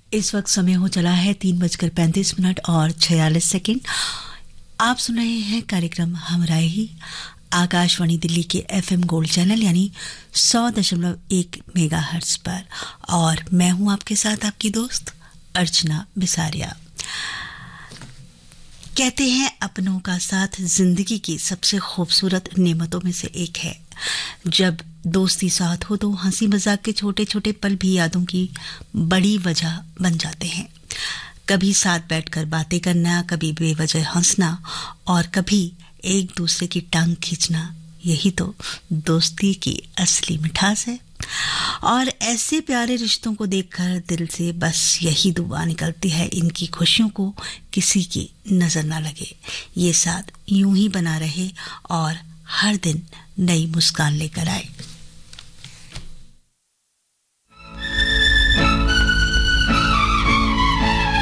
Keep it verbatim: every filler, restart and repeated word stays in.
इस वक्त समय हो चला है तीन बजकर पैंतीस मिनट और छियालीस सेकेंड। आप सुन रहे हैं कार्यक्रम हमराय ही आकाशवाणी दिल्ली के एफएम गोल्ड चैनल यानी सौ दशमलव एक मेगा हर्ट्ज पर, और मैं हूं आपके साथ आपकी दोस्त अर्चना बिसारिया। कहते हैं अपनों का साथ जिंदगी की सबसे खूबसूरत नेमतों में से एक है। जब दोस्ती साथ हो तो हंसी मजाक के छोटे छोटे पल भी यादों की बड़ी वजह बन जाते हैं। कभी साथ बैठकर बातें करना, कभी बेवजह हंसना और कभी एक दूसरे की टांग खींचना, यही तो दोस्ती की असली मिठास है। और ऐसे प्यारे रिश्तों को देखकर दिल से बस यही दुआ निकलती है, इनकी खुशियों को किसी की नजर ना लगे, ये साथ यूं ही बना रहे और हर दिन नई मुस्कान लेकर आए।